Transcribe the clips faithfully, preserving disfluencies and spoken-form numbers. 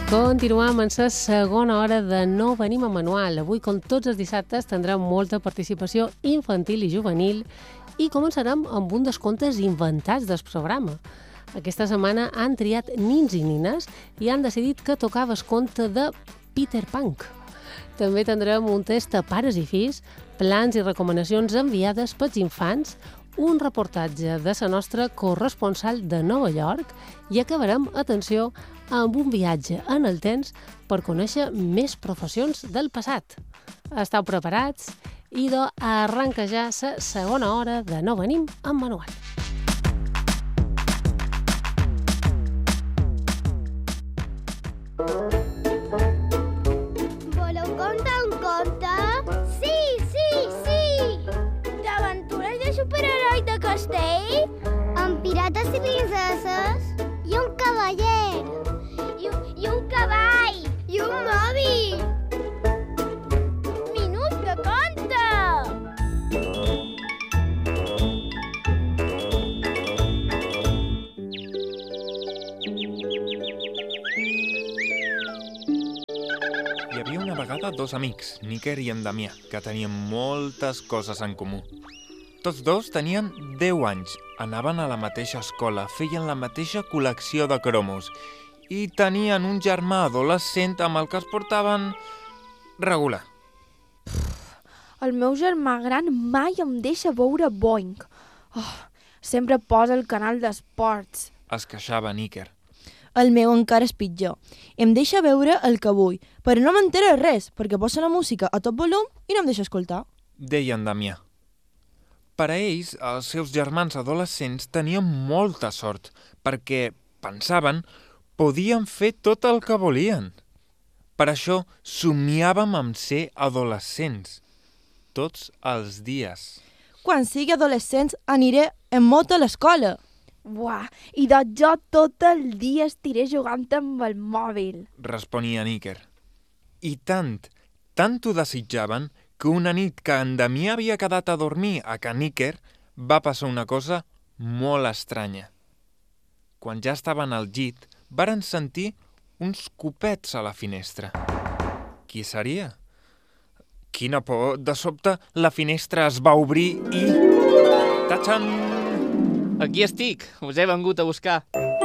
Continuem en la segona hora de No Venim a Manual. Avui, com tots els dissabtes, tindrem molta participació infantil i juvenil i començarem amb un dels contes inventats del programa. Aquesta setmana han triat nins i nines i han decidit que tocava el conte de Peter Pan. També tindrem un test a pares i fills, plans i recomanacions enviades pels infants, un reportatge de la nostra corresponsal de Nova York i acabarem, atenció, amb un viatge en el temps per conèixer més professions del passat. Esteu preparats? Idò, arranca ja la segona hora de No Venim amb Manual. Voleu contar un conte? Sí, sí, sí! D'aventures de superheroi de castell? Amb pirates i princeses? I un cavaller? I, i un cavall? I un mòbil? Minut de conte! Hi havia una vegada dos amics, Níker i en Damià, que tenien moltes coses en comú. Tots dos tenien deu anys, anaven a la mateixa escola, feien la mateixa col·lecció de cromos i tenien un germà adolescent amb el que es portaven regular. El meu germà gran mai em deixa veure Boing. Oh, sempre posa el canal d'esports. Es queixava Níker. El meu encara és pitjor. Em deixa veure el que vull, però no m'entera res, perquè posa la música a tot volum i no em deixa escoltar. Deia en Damià. Per a ells, els seus germans adolescents tenien molta sort, perquè, pensaven, podien fer tot el que volien. Per això somiàvem amb ser adolescents, tots els dies. Quan sigui adolescents aniré en moto a l'escola. Buah, i doncs jo tot el dia estiré jugant amb el mòbil. Responia Níker. I tant, tant ho desitjaven que una nit que en Damià havia quedat a dormir a Can Níker va passar una cosa molt estranya. Quan ja estaven al llit, varen sentir uns copets a la finestra. Qui seria? Quina por! De sobte, la finestra es va obrir i... Tachan! Aquí estic, us he vengut a buscar.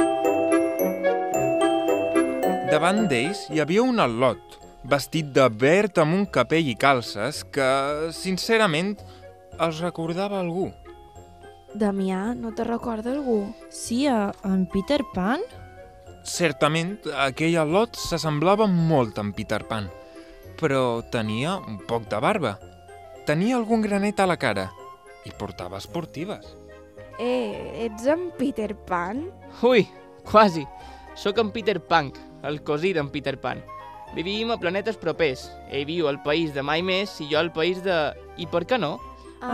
Davant d'ells hi havia un al·lot, vestit de verd amb un capell i calces que, sincerament, els recordava algú. Damià, no te recorda algú? Sí, a en Peter Pan? Certament, aquell al·lot s'assemblava molt a en Peter Pan, però tenia un poc de barba. Tenia algun granet a la cara i portava esportives. Eh, ets en Peter Pan? Ui, quasi. Sóc en Peter Pan, el cosí d'en Peter Pan. Vivim a planetes propers. Ell viu al país de Mai Més i jo al país de... I per què no?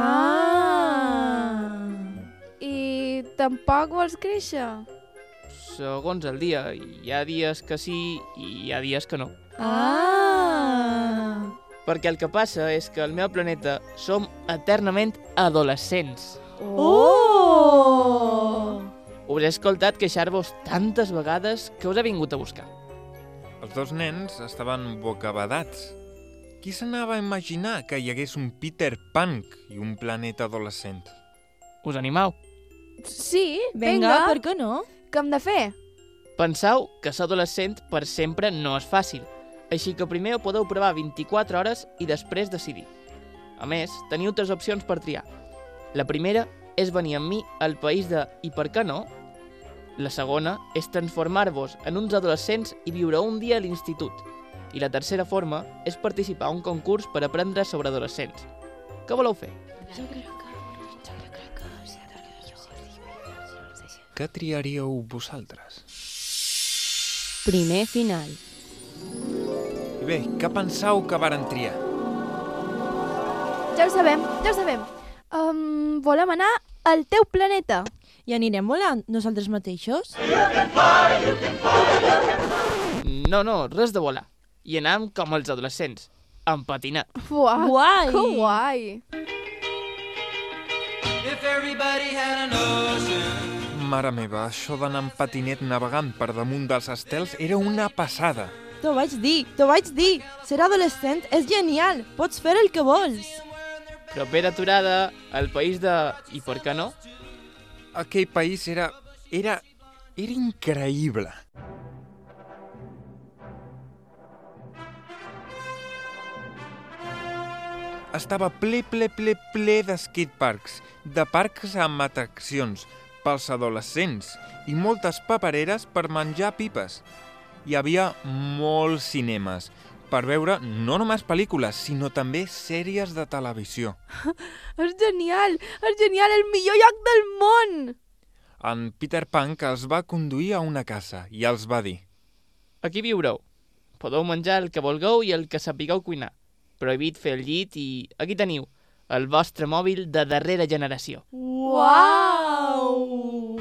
Ah! I tampoc vols créixer? Segons el dia. Hi ha dies que sí i hi ha dies que no. Ah! Perquè el que passa és que al meu planeta som eternament adolescents. Oh! Us he escoltat queixar-vos tantes vegades que us he vingut a buscar. Els dos nens estaven bocabadats. Qui s'anava a imaginar que hi hagués un Peter Pan i un planeta adolescent? Us animau? Sí, Vinga, vinga. per què no? Què hem de fer? Penseu que ser adolescent per sempre no és fàcil, així que primer ho podeu provar vint-i-quatre hores i després decidir. A més, teniu tres opcions per triar. La primera és venir amb mi al país de I per què no? La segona és transformar-vos en uns adolescents i viure un dia a l'institut. I la tercera forma és participar a un concurs per aprendre sobre adolescents. Què voleu fer? Què triaríeu vosaltres? Primer final. I bé, què penseu que varen triar? Ja ho sabem, ja ho sabem. Um, volem anar al teu planeta. I anirem volant nosaltres mateixos? No, no, res de volar. I anam com els adolescents, en patinat. Uau, Guai! que guai! Mare meva, això d'anar en patinet navegant per damunt dels estels era una passada. T'ho vaig dir, t'ho vaig dir. Ser adolescent és genial, pots fer el que vols. Propera aturada, al país de... I per què no? Aquell país era... era... era increïble. Estava ple, ple, ple, ple de skateparks, de parcs amb atraccions pels adolescents i moltes papereres per menjar pipes. Hi havia molts cinemes per veure no només pel·lícules, sinó també sèries de televisió. És genial, és genial, el millor lloc del món! En Peter Pan els va conduir a una casa i els va dir: Aquí viureu. Podeu menjar el que vulgueu i el que sapigueu cuinar. Prohibit fer el llit i aquí teniu el vostre mòbil de darrera generació. Uau!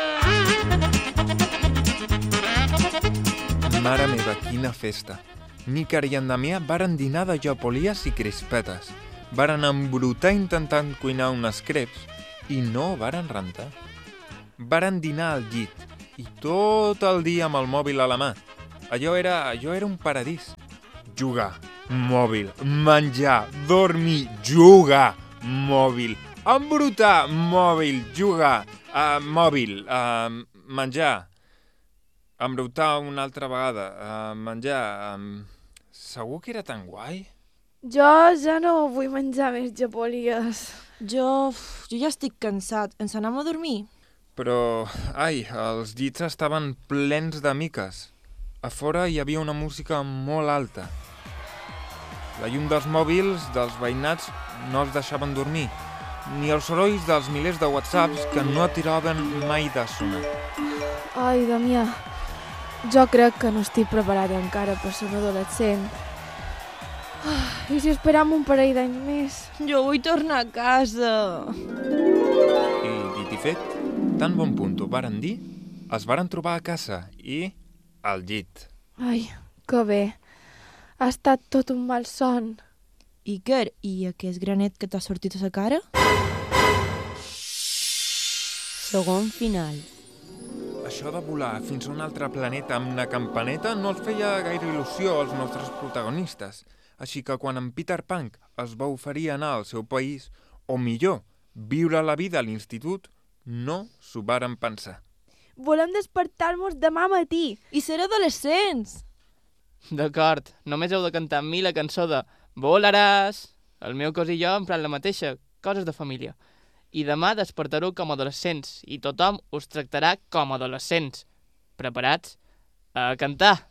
Mare meva, quina festa! Níker i en Damià varen dinar de gepolies i crispetes. Varen embrutar intentant cuinar unes creps i no varen rentar. Varen dinar al llit i tot el dia amb el mòbil a la mà. Allò era, allò era un paradís. Jugar, mòbil, menjar, dormir, jugar, mòbil, embrutar, mòbil, jugar, uh, mòbil, uh, menjar, embrutar una altra vegada, uh, menjar... Um, segur que era tan guai? Jo ja no vull menjar més gepolies. Jo... jo ja estic cansat. Ens anem a dormir? Però, ai, els llits estaven plens de miques. A fora hi havia una música molt alta. La llum dels mòbils dels veïnats no els deixaven dormir, ni els sorolls dels milers de whatsapps que no atiraven mai de sonar. Ai, Damià, jo crec que no estic preparat encara per ser un adolescent. Ah, I si esperam un parell d'anys més? Jo vull tornar a casa. I dit i fet, tan bon punt ho varen dir, es varen trobar a casa i al llit. Ai, que bé. Ha estat tot un mal son. Iker, i aquest granet que t'ha sortit a la cara? Segon final. Això de volar fins a un altre planeta amb una campaneta no els feia gaire il·lusió als nostres protagonistes. Així que quan en Peter Pan es va oferir anar al seu país, o millor, viure la vida a l'institut, no s'ho varen pensar. Volem despertar-nos demà matí. I ser adolescents! D'acord, només heu de cantar amb mi la cançó de Volaràs. El meu cos i jo hem prat la mateixa, coses de família. I demà despertareu com a adolescents i tothom us tractarà com a adolescents. Preparats? A cantar!